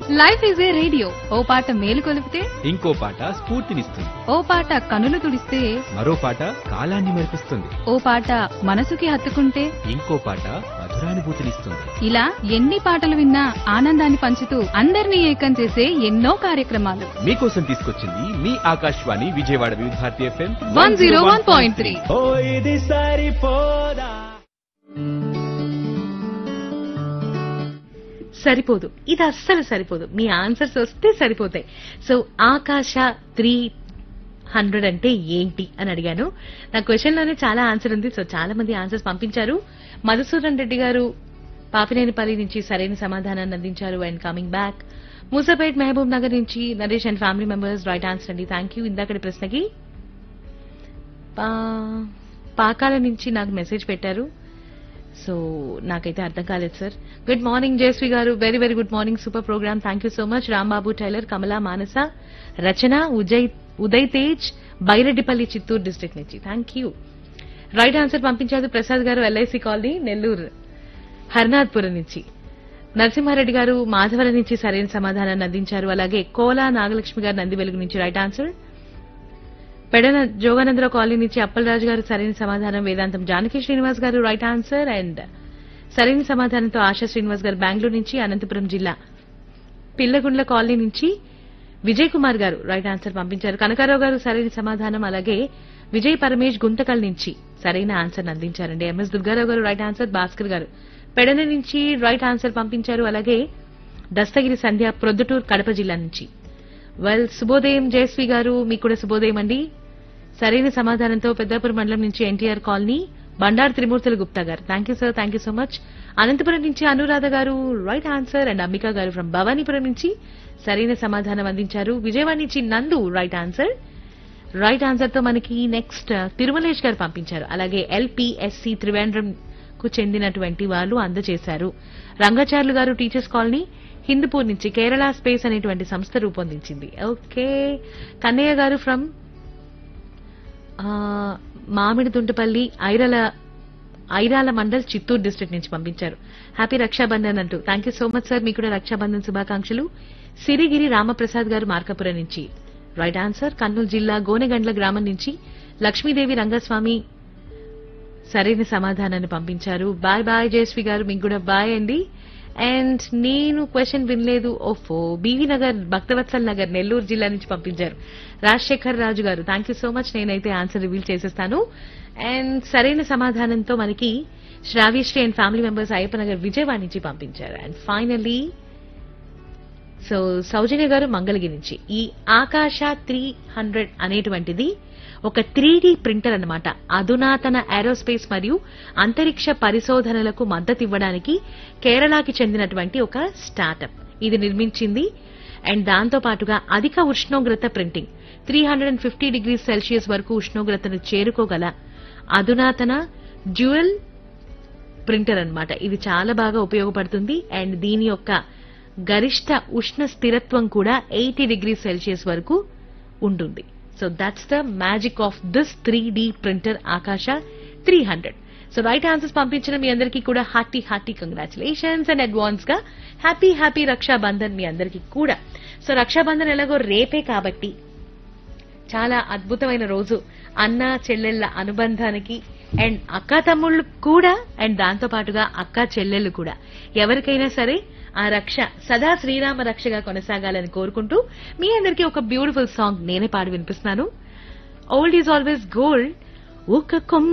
Life is a radio ఓ పాట మేలు కొలిపితే ఇంకో పాట స్ఫూర్తినిస్తుంది. ఓ పాట కనులు తుడిస్తే మరో పాట కాలాన్ని మెరిపిస్తుంది. ఓ పాట మనసుకి హత్తుకుంటే ఇంకో పాట మధురానుభూతినిస్తుంది. ఇలా ఎన్ని పాటలు విన్నా ఆనందాన్ని పంచుతూ అందరినీ ఏకం చేసే ఎన్నో కార్యక్రమాలు మీకోసం తీసుకొచ్చింది మీ ఆకాశవాణి విజయవాడ వివిధ భారతి FM 101.3. ఓ ఇది సరిపోదా. సరిపోదు, ఇది అస్సలు సరిపోదు. మీ ఆన్సర్స్ వస్తే సరిపోతాయి. సో ఆకాశ 300 అంటే ఏంటి అని అడిగాను. నా క్వశ్చన్ లోనే చాలా ఆన్సర్ ఉంది. సో చాలా మంది ఆన్సర్స్ పంపించారు. మధుసూదన్ రెడ్డి గారు పాపినేనిపల్లి నుంచి సరైన సమాధానాన్ని అందించారు. And coming back Moosapet Mahabub Nagar నుంచి Naresh and family members right answer అండి. Thank you. ఇందాకటి ప్రశ్నకి పాకాల నుంచి నాకు మెసేజ్ పెట్టారు. సో నాకైతే అర్థం కాలేదు సార్. గుడ్ మార్నింగ్ జయశ్రీ గారు, very very good morning, super programme, thank you so much. Rambabu tailor, Kamala, Manasa, Rachana, Uday Tej, Baireddipalli, Chittoor district నుంచి థ్యాంక్ యూ. రైట్ ఆన్సర్ పంపించారు ప్రసాద్ గారు, ఎల్ఐసి కాలనీ, నెల్లూరు హర్నాథ్పురం నుంచి. నరసింహారెడ్డి గారు మాధవరం నుంచి సరైన సమాధానాన్ని అందించారు. అలాగే కోలా నాగలక్ష్మి గారు నంది వెలుగు నుంచి right answer. Pedana Jogananda Rao colony నుంచి అప్పలరాజు గారు సరైన సమాధానం. వేదాంతం జానకి శ్రీనివాస్ గారు రైట్ ఆన్సర్. అండ్ సరైన సమాధానంతో ఆశా శ్రీనివాస్ గారు బెంగళూరు నుంచి. అనంతపురం జిల్లా పిల్లగుండ్ల కాలనీ నుంచి విజయ్ కుమార్ గారు రైట్ ఆన్సర్ పంపించారు. కనకారావు గారు సరైన సమాధానం. అలాగే విజయ్ పరమేష్ గుంతకల్ నుంచి సరైన ఆన్సర్ అందించారండి. ఎంఎస్ దుర్గారావు గారు రైట్ ఆన్సర్. భాస్కర్ గారు పెడన నుంచి రైట్ ఆన్సర్ పంపించారు. అలాగే దస్తగిరి సంధ్య ప్రొద్దుటూరు కడప జిల్లా నుంచి. వెల్, శుభోదయం జయశ్రీ గారు, మీకు కూడా శుభోదయం అండి. సరైన సమాధానంతో పెద్దాపురం మండలం నుంచి ఎన్టీఆర్ కాలనీ బండారు త్రిమూర్తుల గుప్తా గారు thank you sir, thank you so much. Anantapuram నుంచి అనురాధ గారు రైట్ ఆన్సర్. అండ్ అంబికా గారు ఫ్రం భవానీపురం నుంచి సరైన సమాధానం అందించారు. విజయవాడ నుంచి నందు రైట్ ఆన్సర్. రైట్ ఆన్సర్ తో మనకి నెక్స్ట్ తిరుమలేష్ గారు పంపించారు. అలాగే ఎల్పీఎస్సీ త్రివేంద్రం కు చెందినటువంటి వాళ్ళు అందజేశారు. రంగాచార్యులు గారు టీచర్స్ కాలనీ హిందూపూర్ నుంచి కేరళ స్పేస్ అనేటువంటి సంస్థ రూపొందించింది. ఓకే. కన్నయ్య గారు ఫ్రం మామిడి తుంటపల్లి ఐరాల మండల్ చిత్తూరు డిస్ట్రిక్ట్ నుంచి పంపించారు. హ్యాపీ రక్షాబంధన్ అంటూ thank you so much sir, మీకు కూడా రక్షాబంధన్ శుభాకాంక్షలు. సిరిగిరి రామప్రసాద్ గారు మార్కాపురం నుంచి రైట్ ఆన్సర్. కర్నూలు జిల్లా గోనెగండ్ల గ్రామం నుంచి లక్ష్మీదేవి రంగస్వామి సరైన సమాధానాన్ని పంపించారు. బాయ్ బాయ్ జయశ్రీ గారు, మీకు కూడా బాయ్ అండి. అండ్ నేను క్వశ్చన్ వినలేదు, ఓఫో. బీవీ నగర్ భక్తవత్సల్ నగర్ నెల్లూరు జిల్లా నుంచి పంపించారు రాజశేఖర్ రాజు గారు. Thank you so much. నేనైతే ఆన్సర్ రివీల్ చేసేస్తాను. అండ్ సరైన సమాధానంతో మనకి Sravyasri and family members Ayyappa Nagar Vijayawada నుంచి పంపించారు. అండ్ ఫైనల్లీ సో సౌజన్య గారు మంగళగిరి నుంచి ఈ ఆకాశ 300 అనేటువంటిది ఒక 3D ప్రింటర్ అన్నమాట. అధునాతన ఏరోస్పేస్ మరియు అంతరిక్ష పరిశోధనలకు మద్దతివ్వడానికి కేరళకి చెందినటువంటి ఒక స్టార్టప్ ఇది నిర్మించింది. అండ్ దాంతో పాటుగా అధిక ఉష్ణోగ్రత ప్రింటింగ్ 350 డిగ్రీ సెల్సియస్ వరకు ఉష్ణోగ్రతను చేరుకోగల అధునాతన డ్యూయల్ ప్రింటర్ అన్నమాట. ఇది చాలా బాగా ఉపయోగపడుతుంది. అండ్ దీని యొక్క గరిష్ట ఉష్ణ స్థిరత్వం కూడా 80 డిగ్రీ సెల్సియస్ వరకు ఉంటుంది. So that's the magic of this 3D printer ఆకాశ 300. సో రైట్ ఆన్సర్స్ పంపించిన మీ అందరికీ కూడా హార్టీ కంగ్రాచులేషన్స్ అండ్ అడ్వాన్స్ గా హ్యాపీ రక్షాబంధన్ మీ అందరికీ కూడా. సో రక్షాబంధన్ ఎలాగో రేపే కాబట్టి చాలా అద్భుతమైన రోజు అన్న చెల్లెళ్ల అనుబంధానికి. అండ్ అక్కా తమ్ముళ్ళు కూడా, అండ్ దాంతో పాటుగా అక్కా చెల్లెళ్లు కూడా, ఎవరికైనా సరే ఆ రక్ష సదా శ్రీరామ రక్షగా కొనసాగాలని కోరుకుంటూ మీ అందరికీ ఒక బ్యూటిఫుల్ సాంగ్ నేనే పాడి వినిపిస్తున్నాను. Old is always gold. ఒక కొమ్మ